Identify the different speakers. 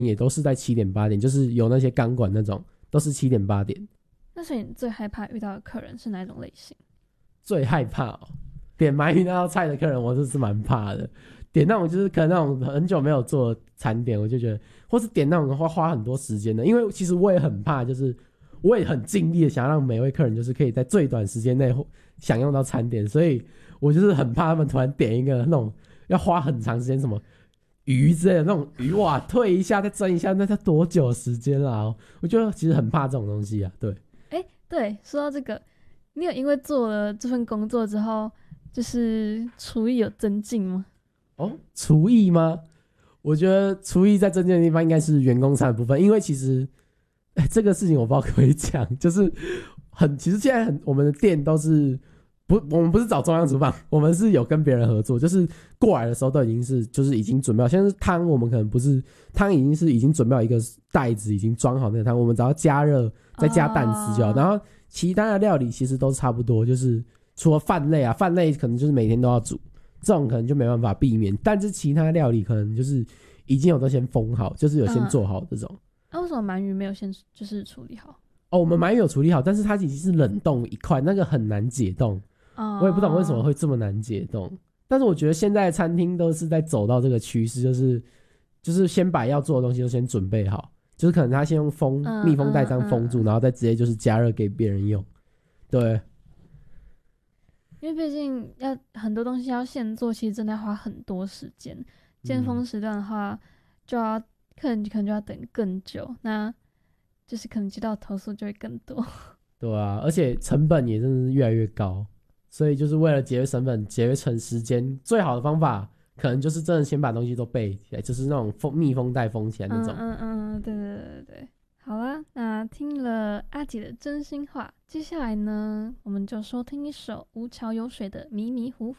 Speaker 1: 也都是在7点8点，就是有那些钢管那种，都是7点8点。
Speaker 2: 那所以你最害怕遇到的客人是哪一种类型？
Speaker 1: 最害怕点鳗鱼那道菜的客人，我就是蛮怕的。点那种就是可能那种很久没有做的餐点，我就觉得，或是点那种花很多时间的，因为其实我也很怕，就是我也很尽力的想要让每位客人就是可以在最短时间内享用到餐点，所以我就是很怕他们突然点一个那种要花很长时间什么鱼之类的那种鱼，哇，退一下再蒸一下，那要多久的时间啦？我就其实很怕这种东西啊。对，
Speaker 2: 对，说到这个，你有因为做了这份工作之后，就是厨艺有增进吗？
Speaker 1: 厨艺吗？我觉得厨艺在增进的地方应该是员工餐的部分，因为其实，这个事情我不知道可不可以讲，就是其实现在我们的店都是我们不是找中央厨房，我们是有跟别人合作，就是过来的时候都已经是就是已经准备好，像是汤我们可能不是汤已经准备好一个袋子已经装好那个汤，我们只要加热再加蛋丝就好，然后其他的料理其实都差不多，就是除了饭类啊，饭类可能就是每天都要煮。这种可能就没办法避免，但是其他料理可能就是已经有都先封好，就是有先做好这种。
Speaker 2: 那为什么鳗鱼没有先就是处理好？
Speaker 1: 我们鳗鱼有处理好，但是它已经是冷冻一块，那个很难解冻。我也不懂为什么会这么难解冻。但是我觉得现在的餐厅都是在走到这个趋势，就是先把要做的东西都先准备好，就是可能他先用密封袋这样封住，然后再直接就是加热给别人用。对。
Speaker 2: 因为毕竟要很多东西要现做，其实真的要花很多时间。尖峰时段的话，客人可能就要等更久，那就是可能接到投诉就会更多。
Speaker 1: 对啊，而且成本也真的是越来越高，所以就是为了节约成本、节约成时间，最好的方法可能就是真的先把东西都备起来，就是那种密封袋封起来那种。
Speaker 2: 对。好啦，那听了阿姐的真心话，接下来呢，我们就收听一首吴桥有水的《迷迷糊糊》。